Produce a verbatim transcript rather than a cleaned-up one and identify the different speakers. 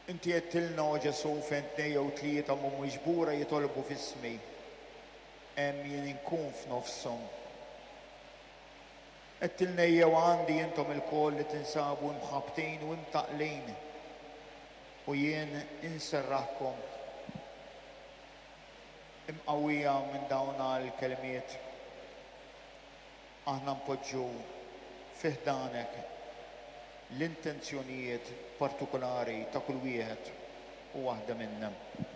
Speaker 1: Inti għedtilna o Ġesu fejn tnejn jew tlieta huma miġbura jitolbu f'ismi, hemm jien inkun f'nofshom. Għedtilna jew għandi intom il-koll li tinsabu mħabbtin u imtaqlin u jien inserraħkom. Imqawwija minn dawn għall-kelmiet aħna npoġġu fih danek l-intenzjonijiet partikolari ta' kull wieħed u waħda minnhom.